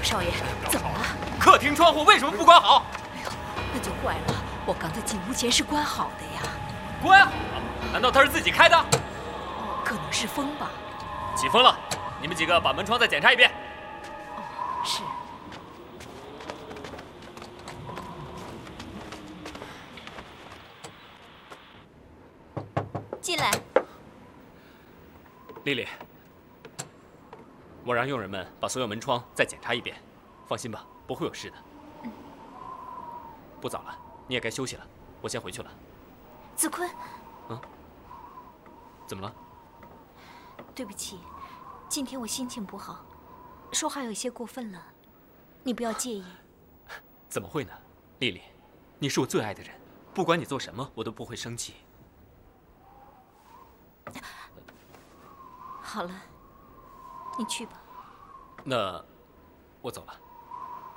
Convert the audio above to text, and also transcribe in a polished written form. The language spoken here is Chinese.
少爷，怎么了？ 客厅窗户为什么不关好？ 哎呦，那就怪了，我刚才进屋前是关好的呀。 关好了？难道他是自己开的？ 可能是风吧。 起风了，你们几个把门窗再检查一遍。 哦，是。 进来。 丽丽，我让佣人们把所有门窗再检查一遍，放心吧，不会有事的。不早了，你也该休息了，我先回去了。 子坤， 怎么了？ 对不起，今天我心情不好，说话有些过分了，你不要介意。 怎么会呢，丽丽，你是我最爱的人，不管你做什么，我都不会生气。 好了，你去吧。 那我走了。